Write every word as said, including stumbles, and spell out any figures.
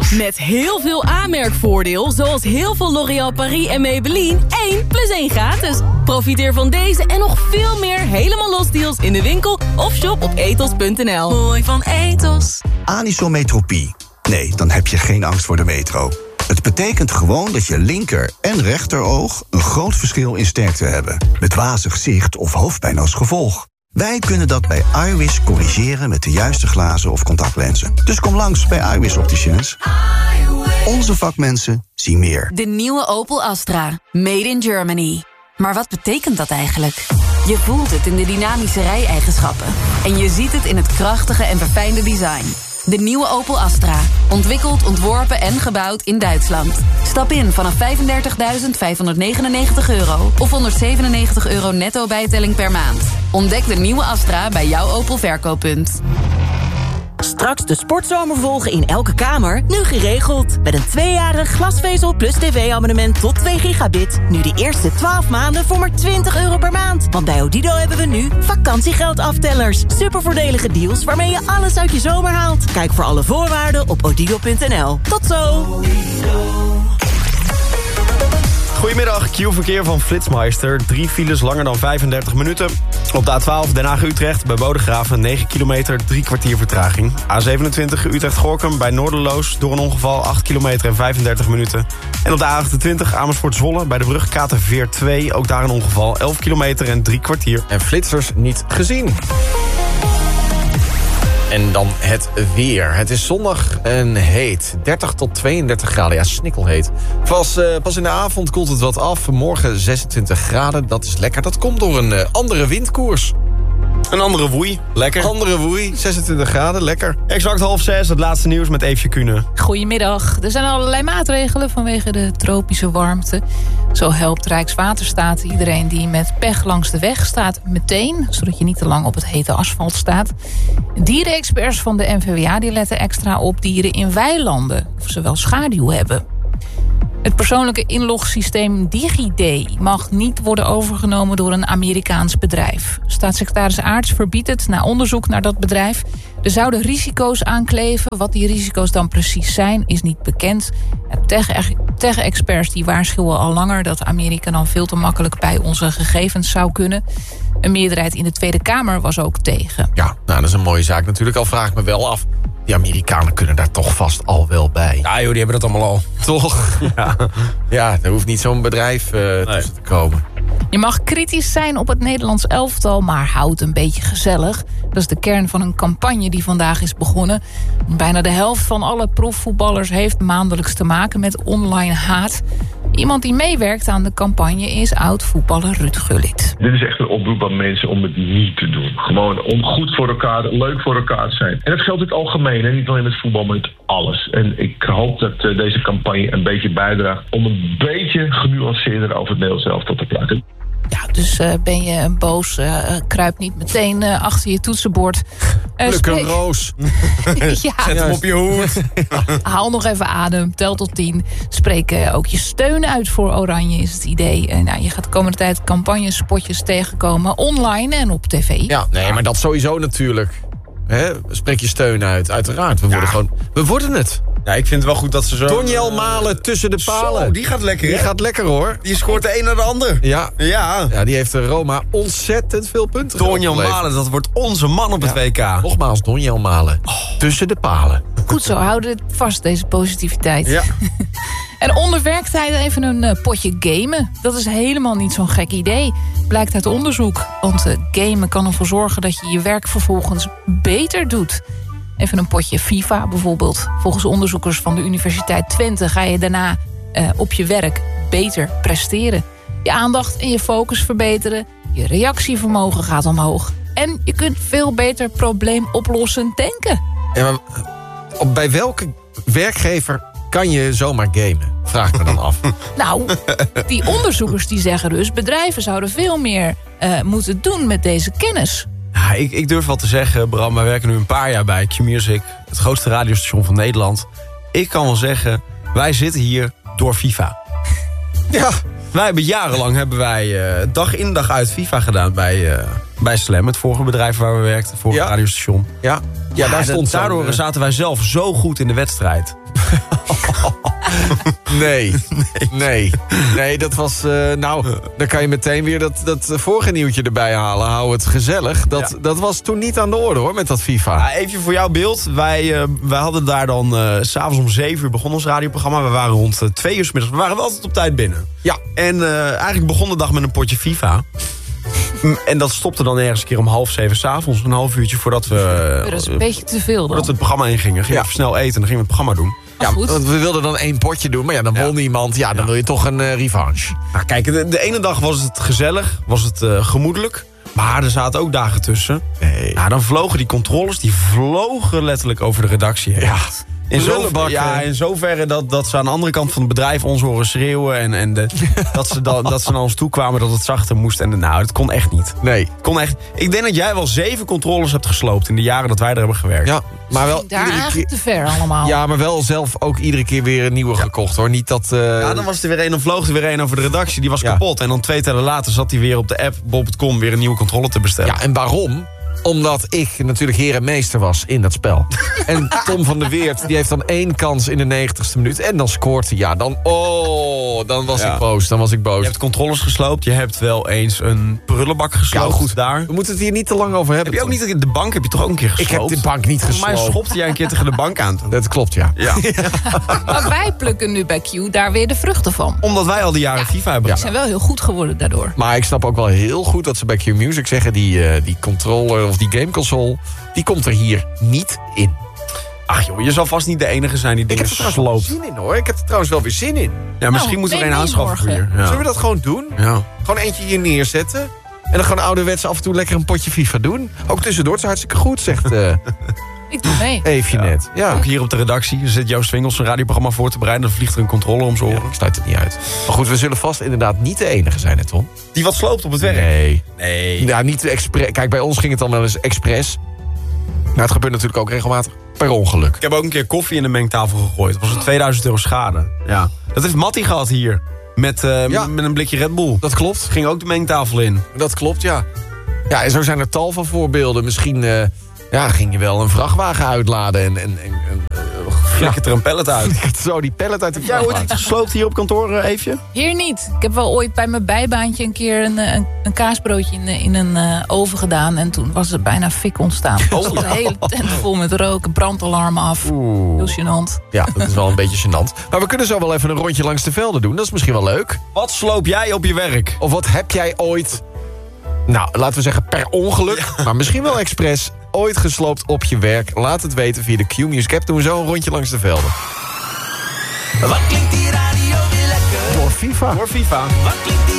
Met heel veel aanmerkvoordeel, zoals heel veel L'Oréal Paris en Maybelline, één plus één gratis. Profiteer van deze en nog veel meer helemaal los deals in de winkel of shop op etos punt n l. Mooi van Etos. Anisometropie. Nee, dan heb je geen angst voor de metro. Het betekent gewoon dat je linker- en rechteroog een groot verschil in sterkte hebben. Met wazig zicht of hoofdpijn als gevolg. Wij kunnen dat bij iWis corrigeren met de juiste glazen of contactlenzen. Dus kom langs bij iWis Opticians. Onze vakmensen zien meer. De nieuwe Opel Astra. Made in Germany. Maar wat betekent dat eigenlijk? Je voelt het in de dynamische rijeigenschappen. En je ziet het in het krachtige en verfijnde design. De nieuwe Opel Astra. Ontwikkeld, ontworpen en gebouwd in Duitsland. Stap in vanaf vijfendertigduizend vijfhonderdnegenennegentig euro of honderdzevenennegentig euro netto bijtelling per maand. Ontdek de nieuwe Astra bij jouw Opel verkooppunt. Straks de sportzomer volgen in elke kamer, nu geregeld. Met een tweejarig glasvezel plus tv-abonnement tot twee gigabit. Nu de eerste twaalf maanden voor maar twintig euro per maand. Want bij Odido hebben we nu vakantiegeldaftellers. Supervoordelige deals waarmee je alles uit je zomer haalt. Kijk voor alle voorwaarden op odido punt n l. Tot zo! Goedemiddag, Q-verkeer van Flitsmeister. Drie files langer dan vijfendertig minuten. Op de A twaalf Den Haag-Utrecht bij Bodegraven negen kilometer, drie kwartier vertraging. A zevenentwintig Utrecht-Gorkum bij Noorderloos door een ongeval acht kilometer en vijfendertig minuten. En op de A achtentwintig Amersfoort-Zwolle bij de brug Katerveer twee, ook daar een ongeval, elf kilometer en drie kwartier. En flitsers niet gezien. En dan het weer. Het is zondag en heet. dertig tot tweeëndertig graden. Ja, snikkelheet. Pas, uh, pas in de avond koelt het wat af. Morgen zesentwintig graden. Dat is lekker. Dat komt door een uh, andere windkoers. Een andere woei. Lekker. Andere woei. zesentwintig graden. Lekker. Exact half zes. Het laatste nieuws met Eefje Kuhne. Goedemiddag. Er zijn allerlei maatregelen vanwege de tropische warmte. Zo helpt Rijkswaterstaat iedereen die met pech langs de weg staat meteen, zodat je niet te lang op het hete asfalt staat. Dierenexperts van de N V W A die letten extra op dieren in weilanden, of ze wel schaduw hebben. Het persoonlijke inlogsysteem DigiD mag niet worden overgenomen door een Amerikaans bedrijf. Staatssecretaris Aerts verbiedt het na onderzoek naar dat bedrijf. Er zouden risico's aankleven. Wat die risico's dan precies zijn, is niet bekend. Tech-experts die waarschuwen al langer dat Amerika dan veel te makkelijk bij onze gegevens zou kunnen. Een meerderheid in de Tweede Kamer was ook tegen. Ja, nou, dat is een mooie zaak natuurlijk. Al vraag ik me wel af. Die Amerikanen kunnen daar toch vast al wel bij. Ja joh, die hebben dat allemaal al. Toch? Ja, ja er hoeft niet zo'n bedrijf uh, tussen nee. te komen. Je mag kritisch zijn op het Nederlands elftal, maar houd een beetje gezellig. Dat is de kern van een campagne die vandaag is begonnen. Bijna de helft van alle profvoetballers heeft maandelijks te maken met online haat. Iemand die meewerkt aan de campagne is oud-voetballer Ruud Gullit. Dit is echt een oproep aan mensen om het niet te doen. Gewoon om goed voor elkaar, leuk voor elkaar te zijn. En dat geldt in het algemeen, hè? Niet alleen met voetbal, maar met alles. En ik hoop dat uh, deze campagne een beetje bijdraagt om een beetje genuanceerder over het Nederlands elftal te praten. Ja, dus uh, ben je boos, uh, kruip niet meteen uh, achter je toetsenbord. Uh, Pluk een roos. ja. Zet hem op je hoed. Haal nog even adem, tel tot tien. Spreek uh, ook je steun uit voor Oranje, is het idee. Uh, nou, je gaat de komende tijd campagnespotjes tegenkomen, online en op tv. Ja, nee, maar dat sowieso natuurlijk. Hè? Spreek je steun uit, uiteraard. We worden ja. gewoon, we worden het. Ja, ik vind het wel goed dat ze zo... Donjel Malen tussen de palen. Zo, die gaat lekker, Die hè? gaat lekker, hoor. Die scoort de een naar de ander. Ja. Ja. Ja, die heeft Roma ontzettend veel punten. Donjel Malen, dat wordt onze man op het ja. W K. Nogmaals, Donjel Malen. Oh. Tussen de palen. Goed zo, houden het vast, deze positiviteit. Ja. En onder werktijd even een uh, potje gamen. Dat is helemaal niet zo'n gek idee. Blijkt uit onderzoek. Want uh, gamen kan ervoor zorgen dat je je werk vervolgens beter doet. Even een potje FIFA bijvoorbeeld. Volgens onderzoekers van de Universiteit Twente ga je daarna uh, op je werk beter presteren. Je aandacht en je focus verbeteren. Je reactievermogen gaat omhoog. En je kunt veel beter probleemoplossend denken. Ja, maar bij welke werkgever kan je zomaar gamen? Vraag me dan af. Nou, die onderzoekers die zeggen dus... bedrijven zouden veel meer uh, moeten doen met deze kennis. Ja, ik, ik durf wel te zeggen, Bram, wij werken nu een paar jaar bij Q-Music. Het grootste radiostation van Nederland. Ik kan wel zeggen, wij zitten hier door FIFA. Ja, wij hebben jarenlang hebben wij uh, dag in dag uit FIFA gedaan bij, uh, bij Slam. Het vorige bedrijf waar we werkten, het vorige ja. radiostation. Ja. Ja, daar stond zo'n, daardoor uh, zaten wij zelf zo goed in de wedstrijd. Nee, nee, nee, nee, dat was... Uh, nou, dan kan je meteen weer dat, dat vorige nieuwtje erbij halen. Hou het gezellig. Dat, Ja. dat was toen niet aan de orde, hoor, met dat FIFA. Ja, even voor jouw beeld. Wij, uh, wij hadden daar dan... Uh, 's avonds om zeven uur begon ons radioprogramma. We waren rond uh, twee uur 's middags. We waren wel altijd op tijd binnen. Ja. En uh, eigenlijk begon de dag met een potje FIFA. En dat stopte dan ergens een keer om half zeven 's avonds. Een half uurtje voordat we... Dat is een beetje te veel dan. Voordat we het programma ingingen. Gingen Ja. we snel eten en dan gingen we het programma doen. Maar Ja, goed. want we wilden dan één potje doen, maar ja, dan Ja. won iemand. Ja, dan wil je toch een uh, revanche. Nou, kijk, de, de ene dag was het gezellig. Was het uh, gemoedelijk. Maar er zaten ook dagen tussen. Nee. Nou, dan vlogen die controles, die vlogen letterlijk over de redactie heen. Ja. In, zo, Prullenbak, ja, hè? in zoverre dat, dat ze aan de andere kant van het bedrijf ons horen schreeuwen. En, en de, dat, ze dan, dat ze naar ons toe kwamen dat het zachter moest. En de, nou, dat kon echt niet. Nee. Het kon echt. Ik denk dat jij wel zeven controles hebt gesloopt in de jaren dat wij er hebben gewerkt. Ja, maar wel Daar iedere eigenlijk keer... te ver allemaal. Ja, maar wel zelf ook iedere keer weer een nieuwe gekocht, hoor. Niet dat... Uh... Ja, dan was er weer een, dan vloog er weer een over de redactie. Die was Ja. kapot. En dan twee tellen later zat hij weer op de app bol punt com weer een nieuwe controle te bestellen. Ja, en waarom? Omdat ik natuurlijk heer en meester was in dat spel. En Tom van der Weert, die heeft dan één kans in de negentigste minuut. En dan scoort hij. Ja, dan... Oh, dan was Ja. ik boos. Dan was ik boos. Je hebt controles gesloopt. Je hebt wel eens een prullenbak gesloopt. Ja, goed. Daar. We moeten het hier niet te lang over hebben. Heb je ook Tom. niet de bank heb je toch ook een keer Ik gesloopt? heb de bank niet Volgens mij gesloopt. schopte jij een keer tegen de bank aan toen. Dat klopt, ja. Ja. Maar wij plukken nu bij Q daar weer de vruchten van. Omdat wij al die jaren FIFA hebben Die gedaan. zijn wel heel goed geworden daardoor. Maar ik snap ook wel heel goed dat ze bij Q Music zeggen... die, uh, die controller of die gameconsole, die komt er hier niet in. Ach joh, je zal vast niet de enige zijn die Ik dingen heb er trouwens wel sloopt. zin in, hoor. Ik heb er trouwens wel weer zin in. Ja, misschien Nou, moeten we er neem een mee aanschaffen voor morgen. hier. Ja. Zullen we dat gewoon doen? Ja. Gewoon eentje hier neerzetten. En dan gewoon ouderwets af en toe lekker een potje FIFA doen. Ook tussendoor, het is hartstikke goed, zegt uh, Ik doe mee. Eefje Ja. net. Ja. Ook hier op de redactie zit Joost Wingels een radioprogramma voor te bereiden. Dan vliegt er een controller om zijn Ja, oren. ik sluit het niet uit. Maar goed, we zullen vast inderdaad niet de enige zijn, hè, Tom? Die wat sloopt op het werk. Nee. Nee. Ja, niet expres. Kijk, bij ons ging het dan wel eens expres. Maar het gebeurt natuurlijk ook regelmatig per ongeluk. Ik heb ook een keer koffie in de mengtafel gegooid. Dat was een tweeduizend euro schade. Ja. Dat heeft Mattie gehad hier. Met, uh, Ja. met een blikje Red Bull. Dat klopt. Ging ook de mengtafel in. Dat klopt, ja. Ja, en zo zijn er tal van voorbeelden. Misschien uh, ja, ging je wel een vrachtwagen uitladen en... en, en, en uh, Flikkert er een pallet uit. zo die pallet uit de Jij ooit vrachtwagen. iets gesloopt hier op kantoor, uh, Eefje? Hier niet. Ik heb wel ooit bij mijn bijbaantje een keer een, een, een kaasbroodje in, in een uh, oven gedaan. En toen was er bijna fik ontstaan. Oh. De hele tent vol met rook, brandalarmen af. Oeh. Heel gênant. Ja, dat is wel een beetje gênant. Maar we kunnen zo wel even een rondje langs de velden doen. Dat is misschien wel leuk. Wat sloop jij op je werk? Of wat heb jij ooit... Nou, laten we zeggen per ongeluk, maar misschien wel expres... ooit gesloopt op je werk? Laat het weten via de Q-Music app. Doen we zo een rondje langs de velden. Wat klinkt die radio weer lekker? Door FIFA. Voor FIFA. Wat klinkt die